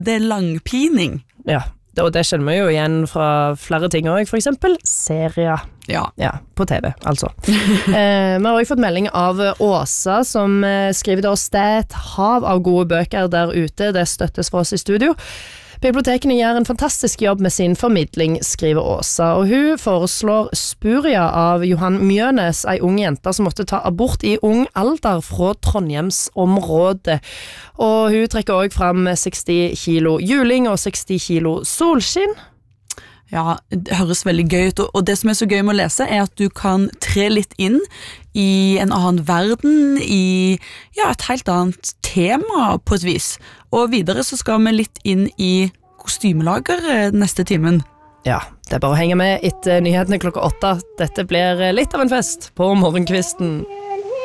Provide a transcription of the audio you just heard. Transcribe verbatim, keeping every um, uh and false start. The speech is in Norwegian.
det er langpining. Ja, det, og det kjenner vi jo igjen fra flere ting også, for eksempel serier. Ja. Ja, på T V, altså. eh, vi har også fått melding av Åsa, som eh, skriver til oss, det er et hav av gode bøker der ute, det støttes for oss i studio. Bibliotekene gjør en fantastisk jobb med sin formidling, skriver Åsa, og hun foreslår Spuria av Johan Mjønes, ei ung jente som måtte ta abort i ung alder fra Trondheimsområdet. Og hun trekker også fram seksti kilo juling og seksti kilo solskinn. Ja, det høres veldig gøy ut, og det som er så gøy med å lese er at du kan tre litt inn i en annen verden, i ja, et helt annet tema på et vis. Og videre så skal vi litt inn i kostymelager neste timen. Ja, det er bare å henge med etter nyhetene klokka åtte. Dette blir litt av en fest på morgenkvisten.